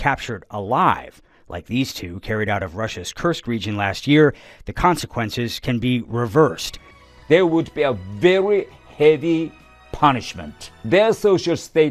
captured alive, like these two carried out of Russia's Kursk region last year, the consequences can be reversed. There would be a very heavy punishment. Their social state